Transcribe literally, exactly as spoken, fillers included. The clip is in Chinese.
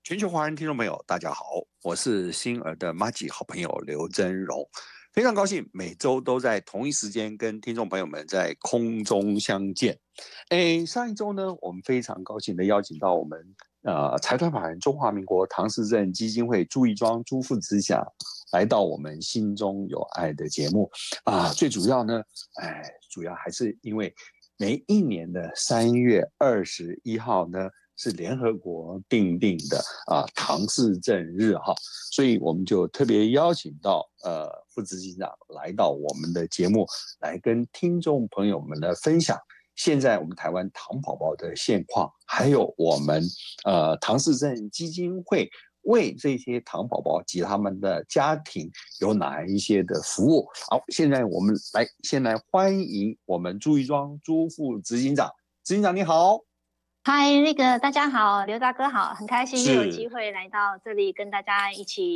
全球华人听众朋友，大家好，我是星儿的麻吉好朋友刘真荣，非常高兴每周都在同一时间跟听众朋友们在空中相见。诶，上一周呢，我们非常高兴的邀请到我们呃财团法人中华民国唐氏症基金会朱义庄朱副执行来到我们心中有爱的节目啊，最主要呢，哎，主要还是因为每一年的三月二十一号呢。是联合国定定的啊唐氏症日哈，所以我们就特别邀请到呃副执行长来到我们的节目，来跟听众朋友们的分享现在我们台湾唐宝宝的现况，还有我们呃唐氏症基金会为这些唐宝宝及他们的家庭有哪一些的服务。好，现在我们来先来欢迎我们朱义庄朱副执行长，执行长你好。 嗨，那个大家好，刘大哥好，很开心又有是机会来到这里跟大家一起